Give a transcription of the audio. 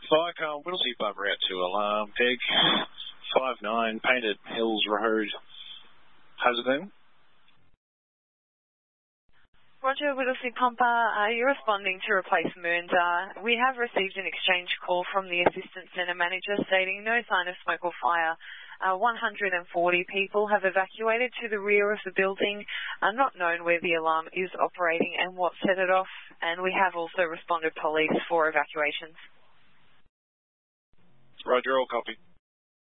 Fire car, Whittlesey Bub route to alarm. Peg 59, Painted Hills Road, Hazelbourne. Roger, Whittlesey Pumper, you're responding to replace Moonda. We have received an exchange call from the Assistant Centre Manager stating no sign of smoke or fire. 140 people have evacuated to the rear of the building, not known where the alarm is operating and what set it off, and we have also responded police for evacuations. Roger, all copy.